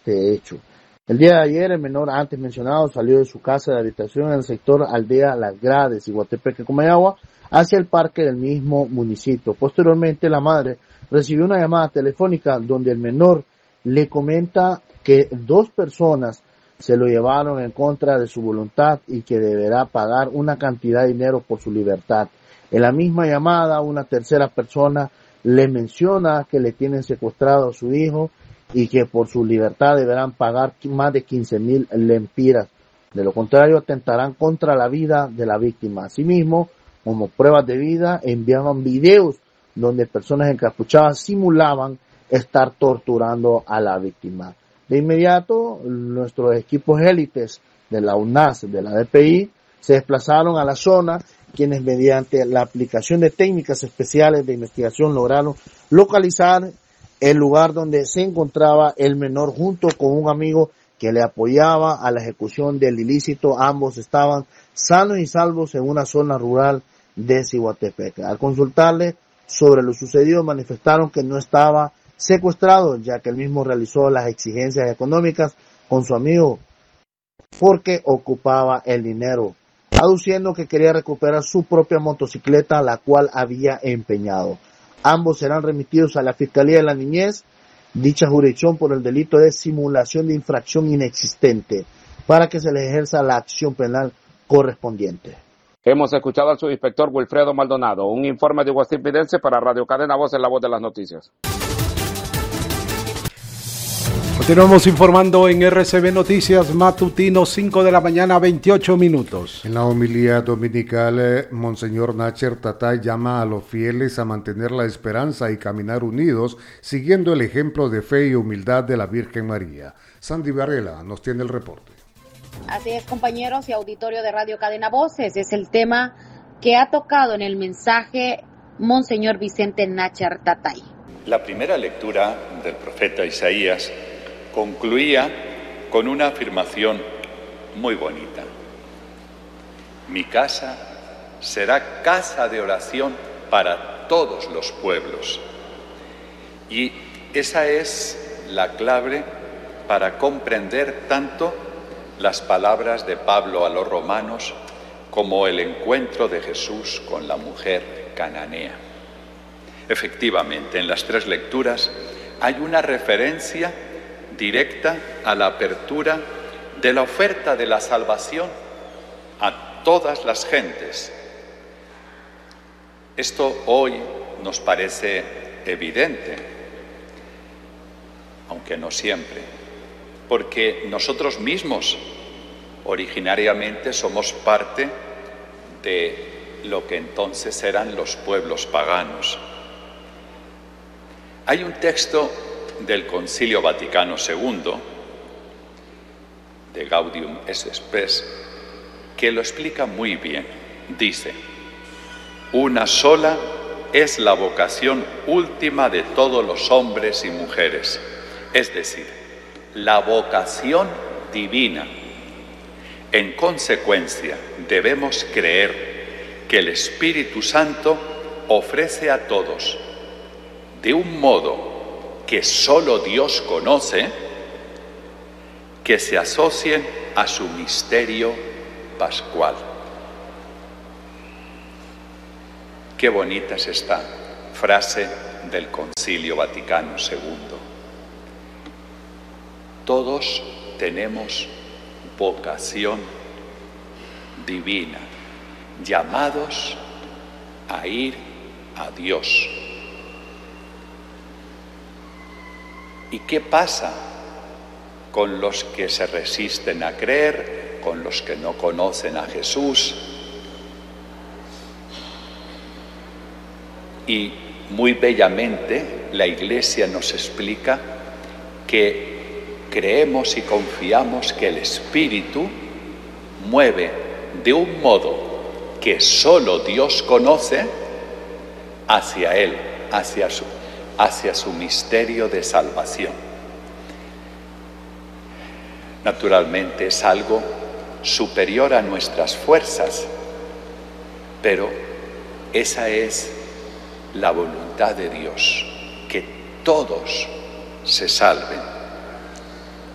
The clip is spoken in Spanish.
este hecho. El día de ayer, el menor antes mencionado salió de su casa de habitación en el sector Aldea Las Grades, Iguatepeque, Comayagua, hacia el parque del mismo municipio. Posteriormente, la madre recibió una llamada telefónica donde el menor le comenta que 2 personas se lo llevaron en contra de su voluntad y que deberá pagar una cantidad de dinero por su libertad. En la misma llamada, una tercera persona le menciona que le tienen secuestrado a su hijo y que por su libertad deberán pagar más de 15,000 lempiras. De lo contrario, atentarán contra la vida de la víctima. Asimismo, como pruebas de vida, enviaban videos donde personas encapuchadas simulaban estar torturando a la víctima. De inmediato, nuestros equipos élites de la UNAS, de la DPI, se desplazaron a la zona, quienes mediante la aplicación de técnicas especiales de investigación lograron localizar el lugar donde se encontraba el menor junto con un amigo que le apoyaba a la ejecución del ilícito. Ambos estaban sanos y salvos en una zona rural de Iguatepeque. Al consultarle sobre lo sucedido, manifestaron que no estaba secuestrado, ya que él mismo realizó las exigencias económicas con su amigo porque ocupaba el dinero, aduciendo que quería recuperar su propia motocicleta, la cual había empeñado. Ambos serán remitidos a la Fiscalía de la Niñez, dicha jurisdicción, por el delito de simulación de infracción inexistente, para que se les ejerza la acción penal correspondiente. Hemos escuchado al subinspector Wilfredo Maldonado. Un informe de Guasipidense para Radio Cadena Voz, en la voz de las noticias. Continuamos informando en RCB Noticias Matutino, 5 de la mañana, 28 minutos. En la homilía dominical, Monseñor Nacher Tatay llama a los fieles a mantener la esperanza y caminar unidos, siguiendo el ejemplo de fe y humildad de la Virgen María. Sandy Varela nos tiene el reporte. Así es, compañeros y auditorio de Radio Cadena Voces, es el tema que ha tocado en el mensaje Monseñor Vicente Nacher Tatay. La primera lectura del profeta Isaías concluía con una afirmación muy bonita. Mi casa será casa de oración para todos los pueblos. Y esa es la clave para comprender tanto las palabras de Pablo a los romanos como el encuentro de Jesús con la mujer cananea. Efectivamente, en las 3 lecturas hay una referencia directa a la apertura de la oferta de la salvación a todas las gentes. Esto hoy nos parece evidente, aunque no siempre, porque nosotros mismos originariamente somos parte de lo que entonces eran los pueblos paganos. Hay un texto del Concilio Vaticano II, de Gaudium et Spes, que lo explica muy bien. Dice: una sola es la vocación última de todos los hombres y mujeres, es decir, la vocación divina. En consecuencia, debemos creer que el Espíritu Santo ofrece a todos, de un modo que solo Dios conoce, que se asocien a su misterio pascual. Qué bonita es esta frase del Concilio Vaticano II. Todos tenemos vocación divina, llamados a ir a Dios. ¿Y qué pasa con los que se resisten a creer, con los que no conocen a Jesús? Y muy bellamente la Iglesia nos explica que creemos y confiamos que el Espíritu mueve de un modo que solo Dios conoce hacia Él, hacia su misterio de salvación. Naturalmente es algo superior a nuestras fuerzas, pero esa es la voluntad de Dios, que todos se salven.